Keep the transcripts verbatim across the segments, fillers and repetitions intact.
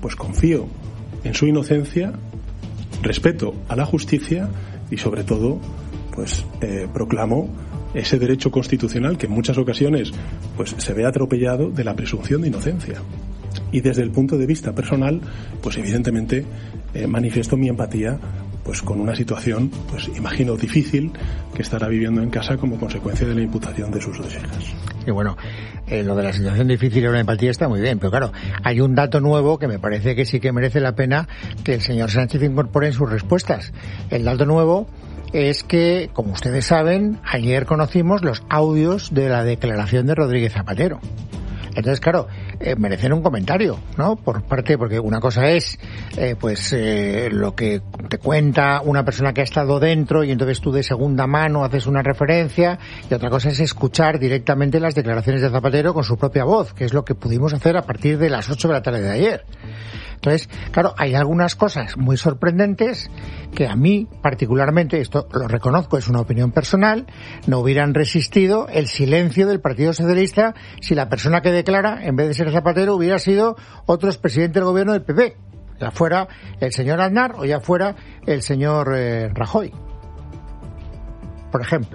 pues confío en su inocencia, respeto a la justicia y sobre todo pues eh, proclamo ese derecho constitucional que en muchas ocasiones pues se ve atropellado de la presunción de inocencia. Y desde el punto de vista personal, pues evidentemente eh, manifiesto mi empatía pues con una situación, pues imagino, difícil que estará viviendo en casa como consecuencia de la imputación de sus dos hijas. Y bueno, eh, lo de la situación difícil y la empatía está muy bien, pero claro, hay un dato nuevo que me parece que sí que merece la pena que el señor Sánchez incorpore en sus respuestas. El dato nuevo es que, como ustedes saben, ayer conocimos los audios de la declaración de Rodríguez Zapatero. Entonces, claro, eh, merecen un comentario, ¿no? Por parte, porque una cosa es, eh, pues, eh, lo que te cuenta una persona que ha estado dentro y entonces tú de segunda mano haces una referencia, y otra cosa es escuchar directamente las declaraciones de Zapatero con su propia voz, que es lo que pudimos hacer a partir de las ocho de la tarde de ayer. Entonces, claro, hay algunas cosas muy sorprendentes que a mí, particularmente, esto lo reconozco, es una opinión personal, no hubieran resistido el silencio del Partido Socialista si la persona que declara, en vez de ser Zapatero, hubiera sido otro expresidente del gobierno del P P, ya fuera el señor Aznar o ya fuera el señor eh, Rajoy. Por ejemplo,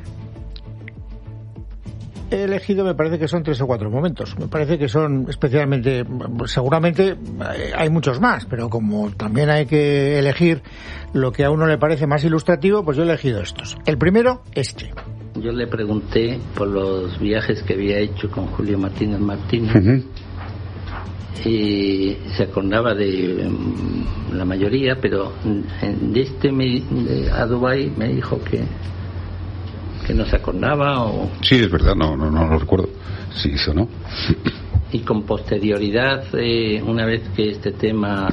he elegido, me parece que son tres o cuatro momentos. Me parece que son especialmente, seguramente hay muchos más, pero como también hay que elegir lo que a uno le parece más ilustrativo, pues yo he elegido estos. El primero, este. Yo le pregunté por los viajes que había hecho con Julio Martínez Martínez. Uh-huh. Y se acordaba de um, la mayoría, pero de este me, de, a Dubái me dijo que que no se acordaba o... Sí, es verdad, no, no, no lo recuerdo. Sí, eso no. Y con posterioridad, eh, una vez que este tema,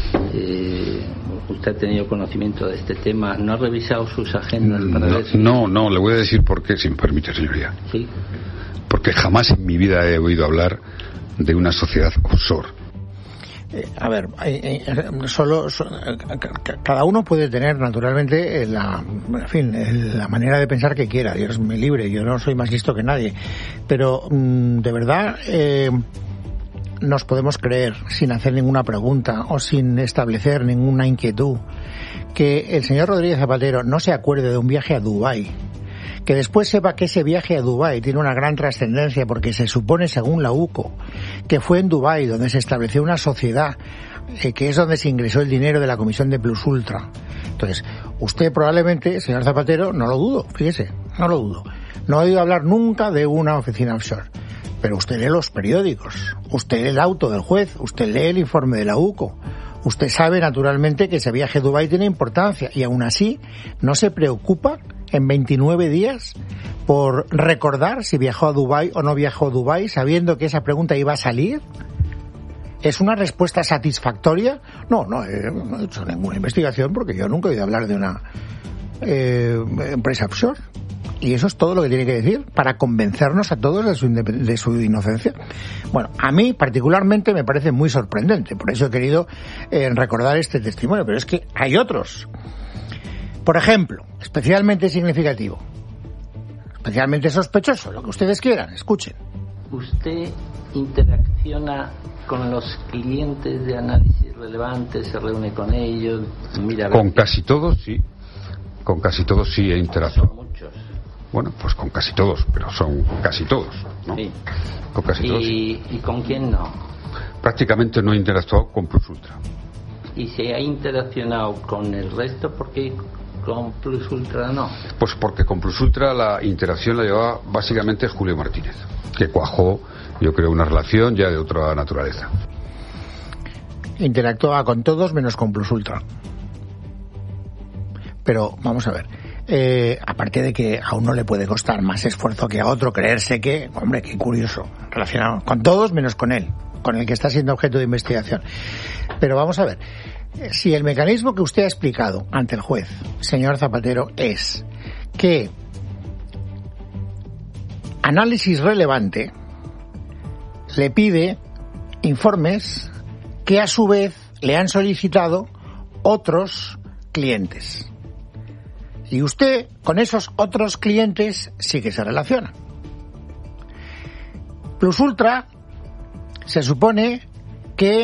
eh, usted ha tenido conocimiento de este tema, ¿no ha revisado sus agendas para no, ver si... No, no, le voy a decir por qué, si me permite, señoría. Sí. Porque jamás en mi vida he oído hablar de una sociedad offshore. Eh, a ver, eh, eh, solo, so, eh, cada uno puede tener naturalmente la, en fin, la manera de pensar que quiera. Dios es muy libre, yo no soy más listo que nadie. Pero mmm, de verdad eh, nos podemos creer, sin hacer ninguna pregunta o sin establecer ninguna inquietud, que el señor Rodríguez Zapatero no se acuerde de un viaje a Dubái, que después sepa que ese viaje a Dubái tiene una gran trascendencia porque se supone, según la U C O, que fue en Dubái donde se estableció una sociedad eh, que es donde se ingresó el dinero de la Comisión de Plus Ultra. Entonces, usted probablemente, señor Zapatero, no lo dudo, fíjese, no lo dudo, no ha oído hablar nunca de una oficina offshore. Pero usted lee los periódicos, usted lee el auto del juez, usted lee el informe de la U C O. Usted sabe naturalmente que ese viaje a Dubái tiene importancia y aún así no se preocupa en veintinueve días por recordar si viajó a Dubái o no viajó a Dubái, sabiendo que esa pregunta iba a salir. ¿Es una respuesta satisfactoria? No, no he, no he hecho ninguna investigación porque yo nunca he oído hablar de una eh, empresa offshore. Y eso es todo lo que tiene que decir para convencernos a todos de su, de su inocencia. Bueno, a mí particularmente me parece muy sorprendente, por eso he querido eh, recordar este testimonio, pero es que hay otros. Por ejemplo, especialmente significativo, especialmente sospechoso, lo que ustedes quieran, escuchen. ¿Usted interacciona con los clientes de análisis relevantes, se reúne con ellos? Mira, con casi todos, sí. Con casi todos sí he interactuado. Son muchos. Bueno, pues con casi todos, pero son casi todos, ¿no? Sí. Con casi ¿Y, todos. Sí. ¿Y con quién no? Prácticamente no he interactuado con Plus Ultra. ¿Y se ha interaccionado con el resto? ¿Por qué con Plus Ultra no? Pues porque con Plus Ultra la interacción la llevaba básicamente Julio Martínez, que cuajó, yo creo, una relación ya de otra naturaleza. Interactuaba con todos menos con Plus Ultra. Pero vamos a ver, eh, aparte de que a uno le puede costar más esfuerzo que a otro creerse que, hombre, qué curioso, relacionado con todos menos con él, con el que está siendo objeto de investigación. Pero vamos a ver, si el mecanismo que usted ha explicado ante el juez, señor Zapatero, es que Análisis Relevante le pide informes que a su vez le han solicitado otros clientes. Y usted, con esos otros clientes, sí que se relaciona. Plus Ultra se supone